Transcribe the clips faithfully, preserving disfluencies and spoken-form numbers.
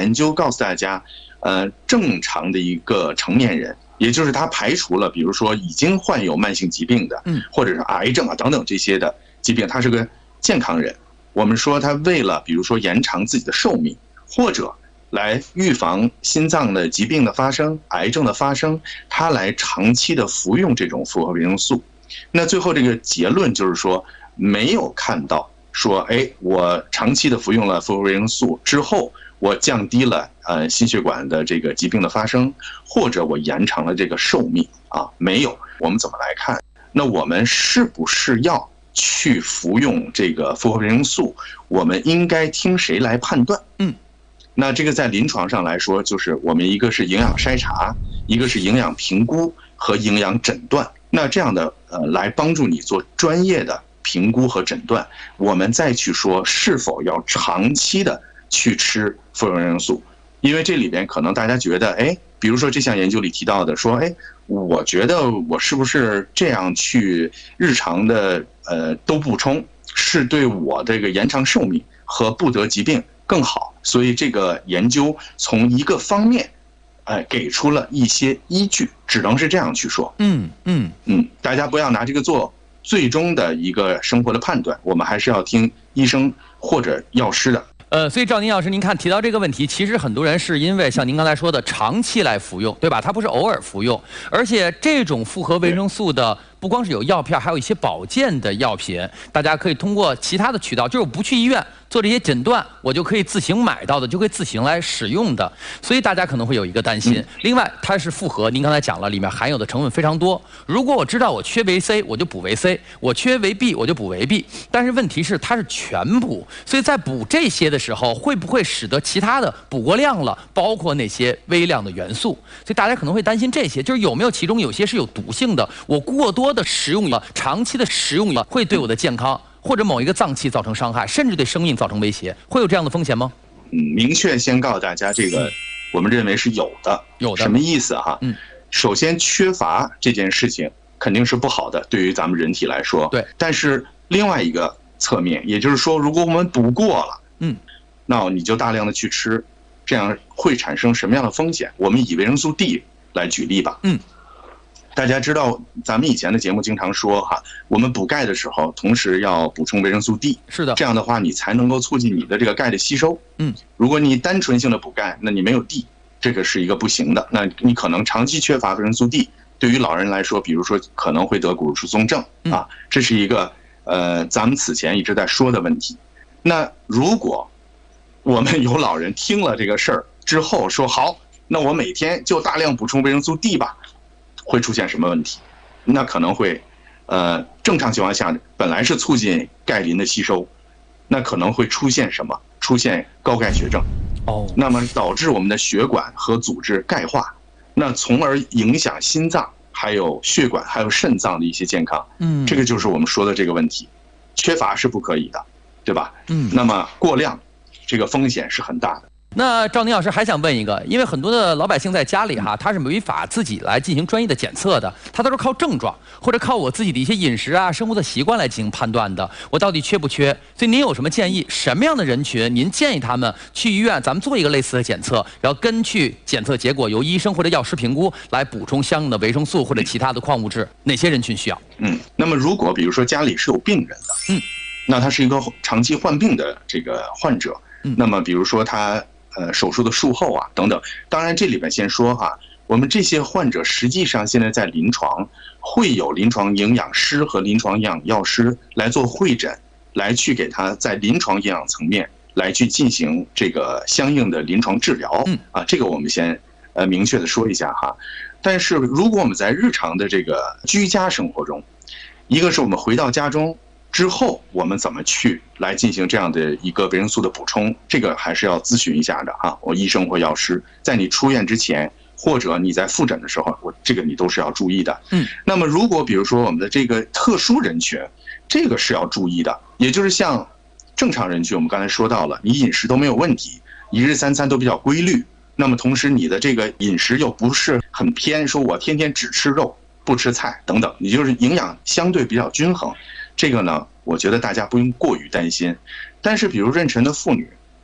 研究告诉大家，呃，正常的一个成年人，也就是他排除了比如说已经患有慢性疾病的，嗯，或者是癌症啊等等这些的疾病，他是个健康人。我们说他为了比如说延长自己的寿命，或者来预防心脏的疾病的发生、癌症的发生，他来长期的服用这种复合维生素。那最后这个结论就是说，没有看到说，哎，我长期的服用了复合维生素之后，我降低了呃心血管的这个疾病的发生，或者我延长了这个寿命啊，没有。我们怎么来看？那我们是不是要去服用这个复合维生素？我们应该听谁来判断？嗯，那这个在临床上来说，就是我们一个是营养筛查，一个是营养评估和营养诊断。那这样的呃，来帮助你做专业的评估和诊断，我们再去说是否要长期的去吃复合维生素。因为这里边可能大家觉得，哎，比如说这项研究里提到的说，哎，我觉得我是不是这样去日常的呃都补充，是对我这个延长寿命和不得疾病更好。所以这个研究从一个方面，哎，给出了一些依据，只能是这样去说。嗯嗯嗯，大家不要拿这个做最终的一个生活的判断，我们还是要听医生或者药师的。 呃，所以赵宁老师，您看提到这个问题，其实很多人是因为像您刚才说的长期来服用，对吧？它不是偶尔服用，而且这种复合维生素的不光是有药片，还有一些保健的药品，大家可以通过其他的渠道，就是我不去医院做这些诊断，我就可以自行买到的，就可以自行来使用的。所以大家可能会有一个担心。另外，它是复合，您刚才讲了，里面含有的成分非常多。如果我知道我缺维 C， 我就补维 C； 我缺维 B， 我就补维 B。但是问题是它是全补，所以在补这些的时候，会不会使得其他的补过量了，包括那些微量的元素？所以大家可能会担心这些，就是有没有其中有些是有毒性的，我过多的食用了，长期的食用了，会对我的健康或者某一个脏器造成伤害，甚至对生命造成威胁，会有这样的风险吗？ 嗯，明确先告诉大家，这个我们认为是有的。有的什么意思哈？嗯，首先缺乏这件事情肯定是不好的，对于咱们人体来说。对。但是另外一个侧面，也就是说，如果我们补过了，嗯，那你就大量的去吃，这样会产生什么样的风险？我们以维生素 D 来举例吧。嗯。大家知道，咱们以前的节目经常说哈，我们补钙的时候，同时要补充维生素 D。是的，这样的话，你才能够促进你的这个钙的吸收。嗯，如果你单纯性的补钙，那你没有 D， 这个是一个不行的。那你可能长期缺乏维生素 D， 对于老人来说，比如说可能会得骨质疏松症啊，这是一个呃咱们此前一直在说的问题。那如果我们有老人听了这个事儿之后说好，那我每天就大量补充维生素 D 吧。会出现什么问题？那可能会，呃，正常情况下本来是促进钙磷的吸收，那可能会出现什么？出现高钙血症。哦，那么导致我们的血管和组织钙化，那从而影响心脏、还有血管、还有肾脏的一些健康。嗯，这个就是我们说的这个问题，缺乏是不可以的，对吧？嗯，那么过量，这个风险是很大的。 那赵宁老师还想问一个，因为很多的老百姓在家里哈，他是没法自己来进行专业的检测的，他都是靠症状或者靠我自己的一些饮食啊、生活的习惯来进行判断的，我到底缺不缺？所以您有什么建议？什么样的人群您建议他们去医院，咱们做一个类似的检测，然后根据检测结果由医生或者药师评估来补充相应的维生素或者其他的矿物质？哪些人群需要？ 嗯，那么如果比如说家里是有病人的，嗯，那他是一个长期患病的这个患者，嗯，那么比如说他。呃，手术的术后啊，等等。当然，这里边先说哈，我们这些患者实际上现在在临床会有临床营养师和临床营养药师来做会诊，来去给他在临床营养层面来去进行这个相应的临床治疗。嗯啊，这个我们先呃明确的说一下哈。但是如果我们在日常的这个居家生活中，一个是我们回到家中。之后我们怎么去来进行这样的一个维生素的补充？这个还是要咨询一下的哈，我医生或药师在你出院之前，或者你在复诊的时候，我这个你都是要注意的。嗯，那么如果比如说我们的这个特殊人群，这个是要注意的，也就是像正常人群，我们刚才说到了，你饮食都没有问题，一日三餐都比较规律，那么同时你的这个饮食又不是很偏，说我天天只吃肉不吃菜等等，你就是营养相对比较均衡。这个呢，我觉得大家不用过于担心。但是比如妊娠的妇女，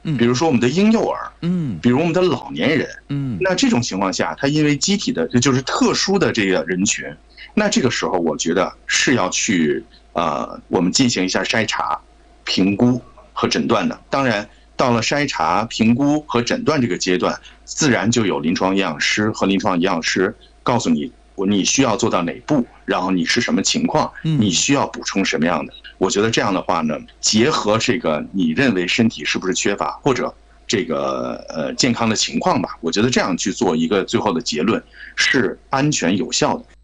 嗯，比如说我们的婴幼儿， 嗯， 比如我们的老年人， 嗯， 那这种情况下，他因为机体的就是特殊的这个人群，那这个时候我觉得是要去呃，我们进行一下筛查、评估和诊断的。当然，到了筛查、评估和诊断这个阶段，自然就有临床营养师和临床营养师告诉你，你需要做到哪步，然后你是什么情况，你需要补充什么样的。我觉得这样的话呢，结合这个你认为身体是不是缺乏或者这个呃健康的情况吧，我觉得这样去做一个最后的结论是安全有效的。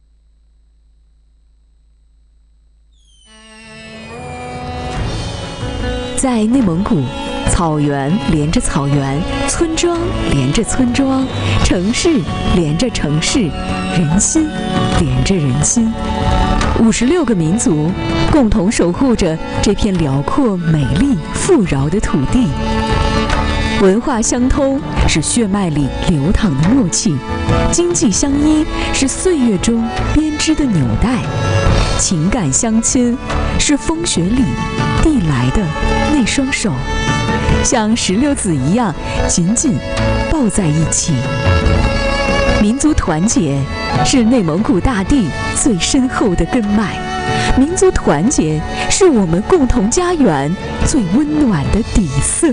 在内蒙古，草原连着草原，村庄连着村庄，城市连着城市，人心连着人心。五十六个民族共同守护着这片辽阔、美丽、富饶的土地。文化相通是血脉里流淌的默契，经济相依是岁月中编织的纽带，情感相亲是风雪里递来的那双手，像石榴籽一样紧紧抱在一起。民族团结是内蒙古大地最深厚的根脉，民族团结是我们共同家园最温暖的底色。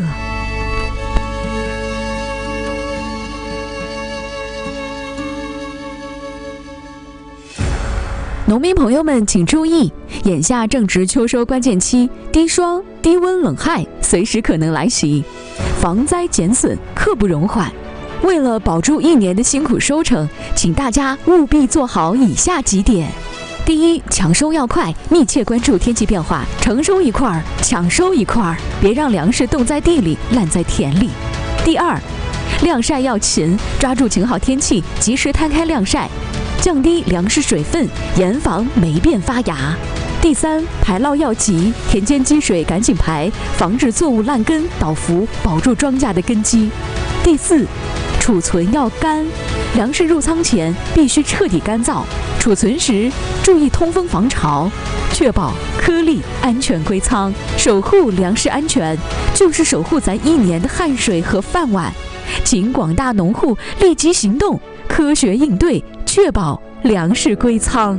农民朋友们请注意，眼下正值秋收关键期，低霜、低温、冷害随时可能来袭，防灾减损刻不容缓。为了保住一年的辛苦收成，请大家务必做好以下几点：第一，抢收要快，密切关注天气变化，成收一块儿，抢收一块儿，别让粮食冻在地里，烂在田里。第二，晾晒要勤，抓住晴好天气，及时摊开晾晒，降低粮食水分，严防霉变发芽。第三，排涝要急，田间积水赶紧排，防止作物烂根倒伏，保住庄稼的根基。第四，储存要干，粮食入仓前必须彻底干燥，储存时注意通风防潮，确保颗粒安全归仓。守护粮食安全，就是守护咱一年的汗水和饭碗。请广大农户立即行动，科学应对，确保粮食归仓。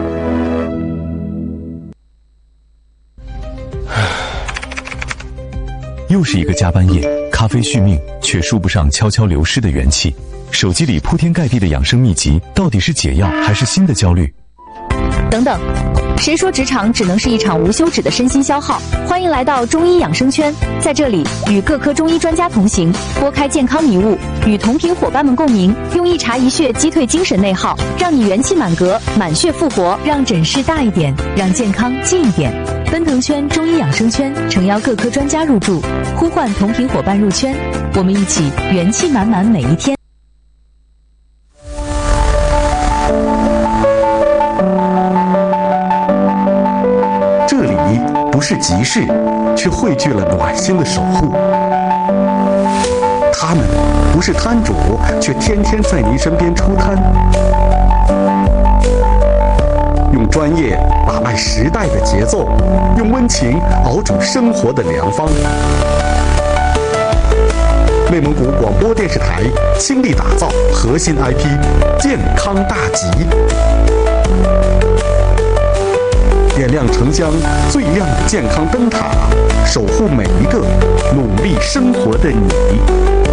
又是一个加班夜，咖啡续命，却输不上悄悄流失的元气。手机里铺天盖地的养生秘籍，到底是解药还是新的焦虑？ 等等，谁说职场只能是一场无休止的身心消耗？欢迎来到中医养生圈，在这里与各科中医专家同行，拨开健康迷雾，与同频伙伴们共鸣，用一茶一穴击退精神内耗，让你元气满格，满血复活，让诊室大一点，让健康近一点。奔腾圈中医养生圈诚邀各科专家入驻，呼唤同频伙伴入圈，我们一起元气满满每一天。 这里不是集市，却汇聚了暖心的守护。他们不是摊主，却天天在您身边出摊。用专业把脉时代的节奏，用温情熬煮生活的良方。内蒙古广播电视台倾力打造核心 I P 健康大集，点亮城乡最亮的健康灯塔，守护每一个努力生活的你。